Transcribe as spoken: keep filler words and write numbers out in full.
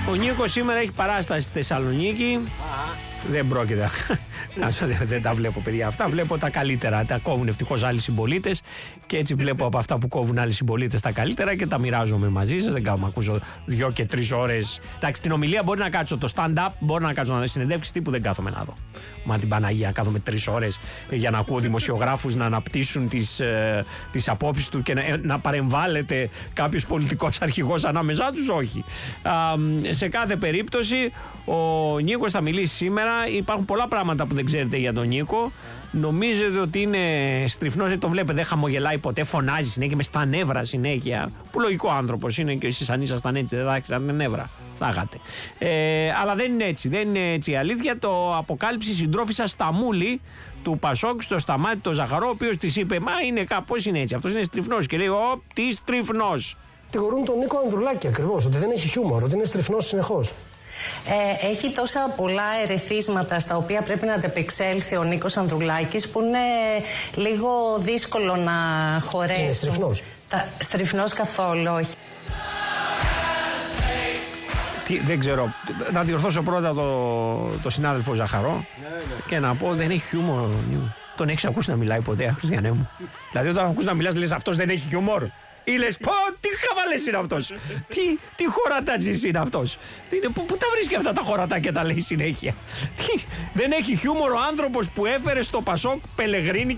Ο Νίκος σήμερα έχει παράσταση στη Θεσσαλονίκη. Δεν πρόκειται. Δεν τα βλέπω, παιδιά. Αυτά βλέπω τα καλύτερα. Τα κόβουν ευτυχώς άλλοι συμπολίτες. Και έτσι βλέπω από αυτά που κόβουν άλλοι συμπολίτες τα καλύτερα και τα μοιράζομαι μαζί σας. Δεν κάνω να ακούσω δύο και τρεις ώρες. Εντάξει, την ομιλία μπορεί να κάτσω. Το stand-up μπορεί να κάτσω να δω. Συνεντεύξεις τύπου δεν κάθομαι να δω. Μα την Παναγία να κάθομαι τρεις ώρες για να ακούω δημοσιογράφους να αναπτύσσουν τις, ε, τις απόψεις του και να, ε, να παρεμβάλλεται κάποιος πολιτικός αρχηγός ανάμεσά τους. Όχι. Α, σε κάθε περίπτωση, ο Νίκος θα μιλήσει σήμερα. Υπάρχουν πολλά πράγματα που δεν ξέρετε για τον Νίκο. Νομίζετε ότι είναι στριφνός, δεν το βλέπετε, δεν χαμογελάει ποτέ, φωνάζει συνέχεια με στα νεύρα συνέχεια. Που λογικό άνθρωπος είναι και εσείς αν ήσασταν έτσι, δεν θα έχετε νεύρα. Θα είχατε. Ε, αλλά δεν είναι έτσι, δεν είναι έτσι η αλήθεια. Το αποκάλυψε η συντρόφισσα Σταμούλη του Πασόκ στο Σταμάτη το Ζαχαρό, ο οποίος της είπε: Μα είναι κάπως είναι έτσι. Αυτός είναι στριφνός. Και λέει: Ω, τι στριφνός. Κατηγορούν τον Νίκο Ανδρουλάκη ακριβώς, ότι δεν έχει χιούμορ, ότι είναι στριφνός συνεχώς. Ε, έχει τόσα πολλά ερεθίσματα στα οποία πρέπει να αντεπεξέλθει ο Νίκος Ανδρουλάκης που είναι λίγο δύσκολο να χωρέσουν. Είναι στριφνός. Τα, στριφνός καθόλου, όχι. Τι, δεν ξέρω. Να διορθώσω πρώτα το, το συνάδελφο Ζαχαρό ναι, ναι. και να πω: Δεν έχει χιούμορ. Τον έχεις ακούσει να μιλάει ποτέ, Χριστιανέ μου? Δηλαδή, όταν ακούς να μιλάς, λες αυτός δεν έχει χιούμορ. Ή λες, πω, τι χαβαλές είναι αυτός. τι, τι χωρατάτζης είναι αυτός. Είναι, πού, πού τα βρίσκει αυτά τα χωρατά και τα λέει συνέχεια. Τι, δεν έχει χιούμορ ο άνθρωπος που έφερε στο Πασόκ Πελεγρίνη